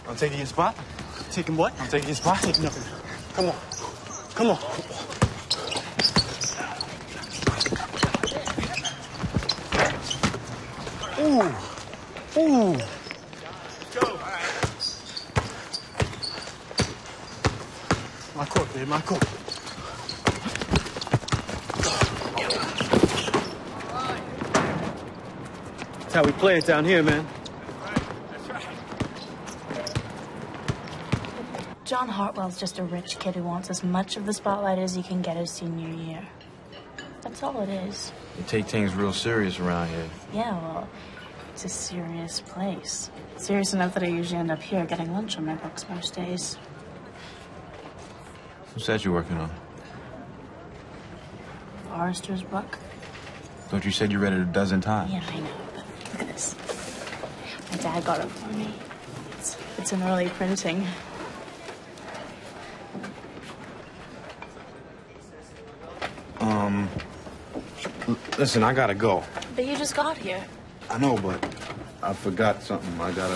I'm taking your spot. Taking what? I'm taking your spot. Taking nothing. Come on. Come on. Ooh. Ooh. Go. My court, babe. My court. That's how we play it down here, man. John Hartwell's just a rich kid who wants as much of the spotlight as he can get his senior year. That's all it is. You take things real serious around here. Yeah, well, it's a serious place. Serious enough that I usually end up here getting lunch on my books most days. What's that you're working on? Forrester's book. Thought you said you read it a dozen times. Yeah, I know, but look at this. My dad got it for me. It's an early printing. Listen, I gotta go. But you just got here. I know, but I forgot something. I gotta...